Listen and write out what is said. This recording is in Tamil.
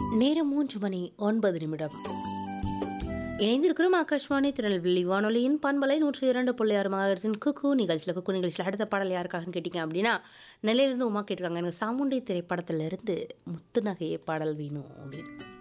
நேரம் 3:09. இணைந்திருக்கிறோம் ஆகாஷ்வாணி திருநெல்வேலி வானொலியின் பண்பலை 102.6 மகர்ஸின் குக்கு நிகழ்ச்சியில் அடுத்த பாடல் யாருக்காகன்னு கேட்டிங்க அப்படின்னா, நெல்லையிலேருந்து உமா கேட்டிருக்காங்க. எனக்கு சாமுண்டி திரைப்படத்திலிருந்து முத்து நகையை பாடல் வேணும் அப்படின்னு.